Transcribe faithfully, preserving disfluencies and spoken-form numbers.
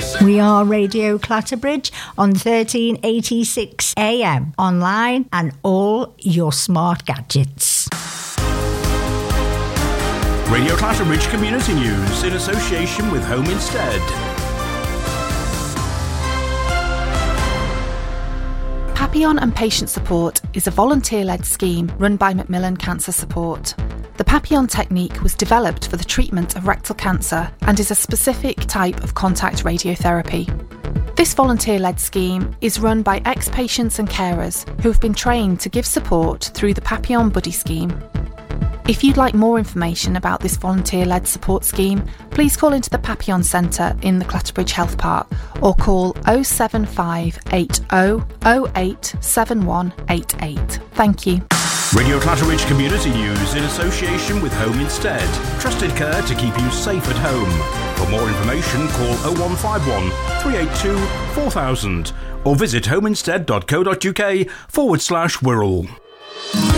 We are Radio Clatterbridge on thirteen eighty-six A M, online and all your smart gadgets. Radio Clatterbridge Community News in association with Home Instead. Papillon and Patient Support is a volunteer-led scheme run by Macmillan Cancer Support. The Papillon technique was developed for the treatment of rectal cancer and is a specific type of contact radiotherapy. This volunteer-led scheme is run by ex-patients and carers who have been trained to give support through the Papillon Buddy scheme. If you'd like more information about this volunteer-led support scheme, please call into the Papillon Centre in the Clatterbridge Health Park or call oh seven five eight oh oh eight seven one eight eight. Thank you. Radio Clatterbridge Community News in association with Home Instead. Trusted care to keep you safe at home. For more information, call oh one five one, three eight two, four thousand or visit homeinstead.co.uk forward slash Wirral.